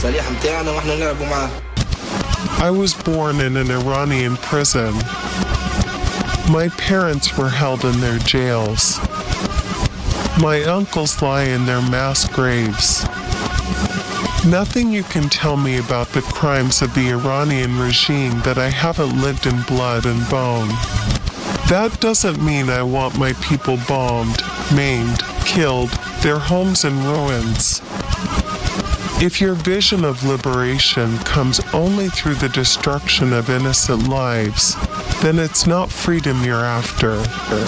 الأسلحة متاعنا وإحنا نلعبوا معاه. I was born in an Iranian prison. My parents were held in their jails. My uncles lie in their mass graves. Nothing you can tell me about the crimes of the Iranian regime that I haven't lived in blood and bone. That doesn't mean I want my people bombed, maimed, killed, their homes in ruins. If your vision of liberation comes only through the destruction of innocent lives, then it's not freedom you're after.